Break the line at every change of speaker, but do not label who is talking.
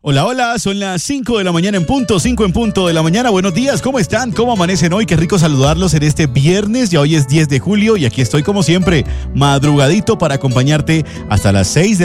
Hola, hola, son las 5 de la mañana en punto, 5 en punto de la mañana. Buenos días, ¿cómo están? ¿Cómo amanecen hoy? Qué rico saludarlos en este viernes. Ya hoy es 10 de julio y aquí estoy como siempre, madrugadito para acompañarte hasta las 6 de